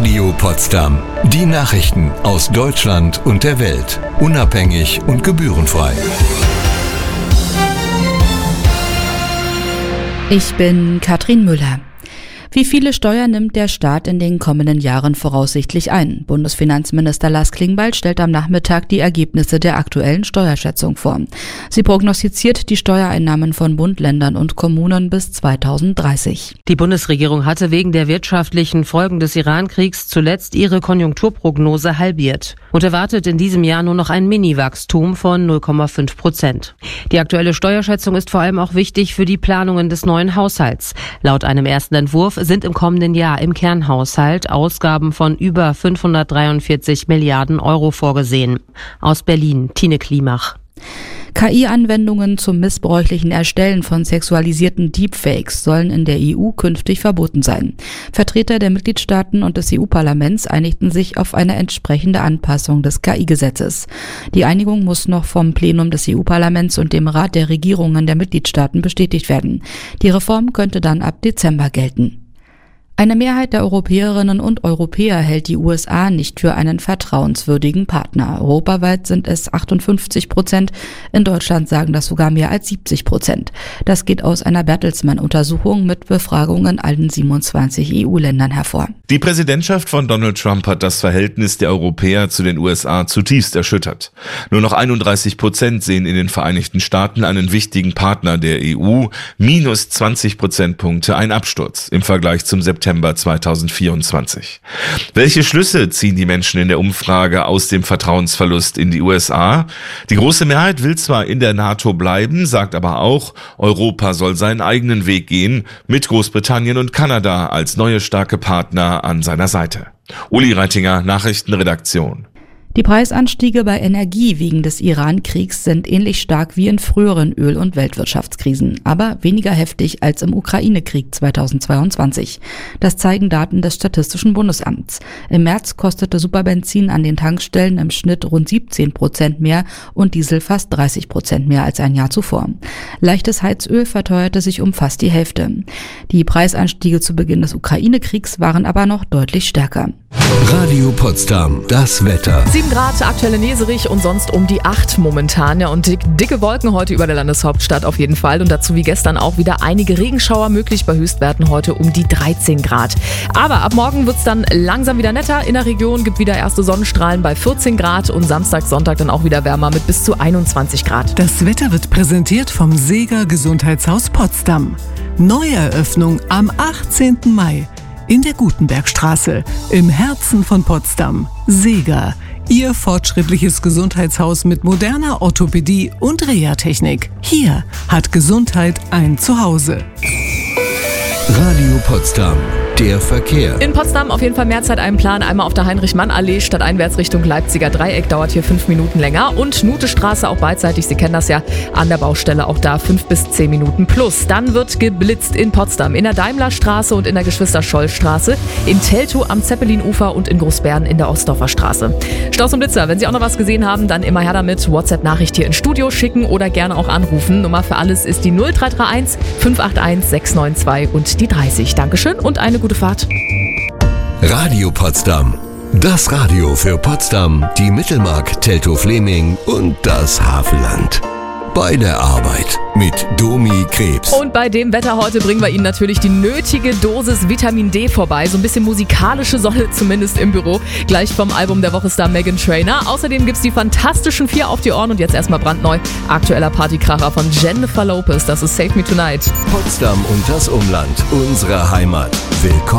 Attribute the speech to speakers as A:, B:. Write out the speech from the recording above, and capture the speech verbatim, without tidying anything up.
A: Radio Potsdam. Die Nachrichten aus Deutschland und der Welt. Unabhängig und gebührenfrei.
B: Ich bin Katrin Müller. Wie viele Steuern nimmt der Staat in den kommenden Jahren voraussichtlich ein? Bundesfinanzminister Lars Klingbeil stellt am Nachmittag die Ergebnisse der aktuellen Steuerschätzung vor. Sie prognostiziert die Steuereinnahmen von Bund, Ländern und Kommunen bis zweitausenddreißig.
C: Die Bundesregierung hatte wegen der wirtschaftlichen Folgen des Iran-Kriegs zuletzt ihre Konjunkturprognose halbiert und erwartet in diesem Jahr nur noch ein Mini-Wachstum von null Komma fünf Prozent. Die aktuelle Steuerschätzung ist vor allem auch wichtig für die Planungen des neuen Haushalts. Laut einem ersten Entwurf sind im kommenden Jahr im Kernhaushalt Ausgaben von über fünfhundertdreiundvierzig Milliarden Euro vorgesehen. Aus Berlin, Tine Klimach.
B: K I-Anwendungen zum missbräuchlichen Erstellen von sexualisierten Deepfakes sollen in der E U künftig verboten sein. Vertreter der Mitgliedstaaten und des E U-Parlaments einigten sich auf eine entsprechende Anpassung des K I-Gesetzes. Die Einigung muss noch vom Plenum des E U-Parlaments und dem Rat der Regierungen der Mitgliedstaaten bestätigt werden. Die Reform könnte dann ab Dezember gelten. Eine Mehrheit der Europäerinnen und Europäer hält die U S A nicht für einen vertrauenswürdigen Partner. Europaweit sind es achtundfünfzig Prozent, in Deutschland sagen das sogar mehr als siebzig Prozent. Das geht aus einer Bertelsmann-Untersuchung mit Befragungen in allen siebenundzwanzig E U-Ländern hervor.
D: Die Präsidentschaft von Donald Trump hat das Verhältnis der Europäer zu den U S A zutiefst erschüttert. Nur noch einunddreißig Prozent sehen in den Vereinigten Staaten einen wichtigen Partner der E U, minus zwanzig Prozentpunkte ein Absturz im Vergleich zum September zweitausendvierundzwanzig. Welche Schlüsse ziehen die Menschen in der Umfrage aus dem Vertrauensverlust in die U S A? Die große Mehrheit will zwar in der NATO bleiben, sagt aber auch, Europa soll seinen eigenen Weg gehen, mit Großbritannien und Kanada als neue starke Partner an seiner Seite. Uli Reitinger, Nachrichtenredaktion.
B: Die Preisanstiege bei Energie wegen des Iran-Kriegs sind ähnlich stark wie in früheren Öl- und Weltwirtschaftskrisen, aber weniger heftig als im Ukraine-Krieg zweitausendzweiundzwanzig. Das zeigen Daten des Statistischen Bundesamts. Im März kostete Superbenzin an den Tankstellen im Schnitt rund siebzehn Prozent mehr und Diesel fast dreißig Prozent mehr als ein Jahr zuvor. Leichtes Heizöl verteuerte sich um fast die Hälfte. Die Preisanstiege zu Beginn des Ukraine-Kriegs waren aber noch deutlich stärker.
A: Radio Potsdam, das Wetter.
E: sieben Grad, aktuelle Neserich und sonst um die acht momentan. Ja, und dick, dicke Wolken heute über der Landeshauptstadt auf jeden Fall. Und dazu wie gestern auch wieder einige Regenschauer möglich bei Höchstwerten heute um die dreizehn Grad. Aber ab morgen wird's dann langsam wieder netter. In der Region gibt wieder erste Sonnenstrahlen bei vierzehn Grad und Samstag, Sonntag dann auch wieder wärmer mit bis zu einundzwanzig Grad.
F: Das Wetter wird präsentiert vom Seeger Gesundheitshaus Potsdam. Neueröffnung am achtzehnten Mai. In der Gutenbergstraße, im Herzen von Potsdam. Seeger, Ihr fortschrittliches Gesundheitshaus mit moderner Orthopädie und Reha-Technik. Hier hat Gesundheit ein Zuhause.
A: Radio Potsdam, der Verkehr.
E: In Potsdam auf jeden Fall mehr Zeit einplanen. Einmal auf der Heinrich-Mann-Allee, stadteinwärts Richtung Leipziger Dreieck, dauert hier fünf Minuten länger. Und Nutestraße auch beidseitig, Sie kennen das ja, an der Baustelle auch da fünf bis zehn Minuten plus. Dann wird geblitzt in Potsdam, in der Daimlerstraße und in der Geschwister-Scholl-Straße, in Teltow am Zeppelin-Ufer und in Großbären in der Ostdorfer Straße. Staus und Blitzer, wenn Sie auch noch was gesehen haben, dann immer her damit. WhatsApp-Nachricht hier ins Studio schicken oder gerne auch anrufen. Nummer für alles ist die null drei drei eins fünf acht eins sechs neun zwei und die dreißig. Dankeschön und eine gute Fahrt.
A: Radio Potsdam. Das Radio für Potsdam, die Mittelmark, Teltow-Fleming und das Havelland. Bei der Arbeit mit Domi Krebs.
E: Und bei dem Wetter heute bringen wir Ihnen natürlich die nötige Dosis Vitamin D vorbei. So ein bisschen musikalische Sonne zumindest im Büro. Gleich vom Album der Woche Star Meghan Trainor. Außerdem gibt's die fantastischen vier auf die Ohren und jetzt erstmal brandneu. Aktueller Partykracher von Jennifer Lopez. Das ist Save Me Tonight.
A: Potsdam und das Umland, unsere Heimat. Willkommen.